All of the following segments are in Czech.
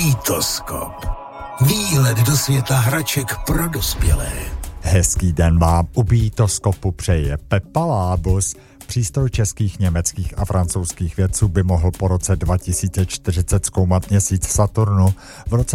Beatoskop. Výlet do světa hraček pro dospělé. Hezký den vám u Beatoskopu přeje Pepa Lábus. Přístroj českých, německých a francouzských vědců by mohl po roce 2040 zkoumat měsíc Saturnu. V roce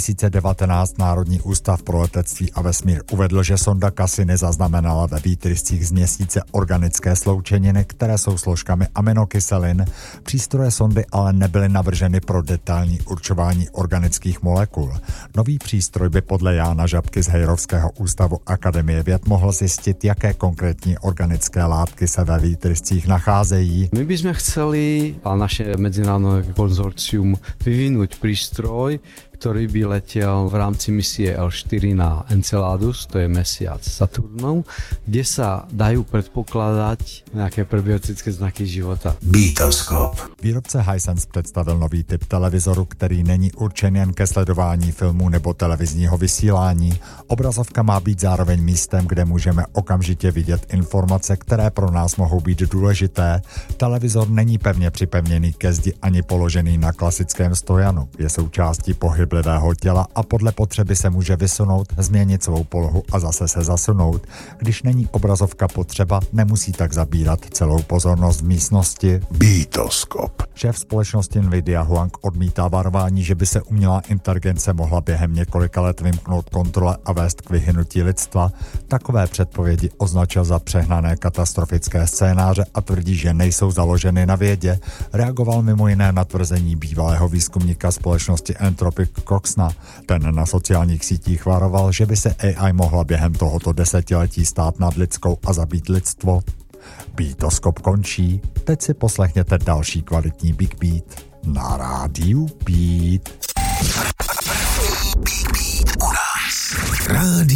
2019 Národní ústav pro letectví a vesmír uvedl, že sonda Cassini zaznamenala ve výtryscích z měsíce organické sloučeniny, které jsou složkami aminokyselin. Přístroje sondy ale nebyly navrženy pro detailní určování organických molekul. Nový přístroj by podle Jána Žabky z Hejrovského ústavu Akademie věd mohl zjistit, jaké konkrétní organické látky se ve výtryscích nacházejí. My by sme chceli, a naše medzinárodné konzorcium, vyvinúť prístroj, ktorý by letel v rámci misie L4 na Enceladus, to je mesiac Saturnov, kde sa dajú predpokladať nejaké prebiotické znaky života. Beatoskop. Výrobce Hisense představil nový typ televizoru, který není určen jen ke sledování filmů nebo televizního vysílání. Obrazovka má být zároveň místem, kde můžeme okamžitě vidět informace, které pro nás mohou být důležité. Televizor není pevně připevněný ke zdi ani položený na klasickém stojanu. Je součástí pohyblivého těla a podle potřeby se může vysunout, změnit svou polohu a zase se zasunout. Když není obrazovka potřeba, nemusí tak zabírat celou pozornost v místnosti. Beatoskop. Šéf společnosti Nvidia Huang odmítá varování, že by se umělá inteligence mohla během několika let vymknout kontrole a vést k vyhynutí lidstva. Takové předpovědi označil za přehnané katastrofické scénáře a tvrdí, že nejsou založeny na vědě. Reagoval mimo jiné na tvrzení bývalého výzkumníka společnosti Anthropic Coxna. Ten na sociálních sítích varoval, že by se AI mohla během tohoto desetiletí stát nad lidskou a zabít lidstvo. Beatoskop končí, teď si poslechněte další kvalitní Big Beat na rádiu Beat. Beat u nás. Rádio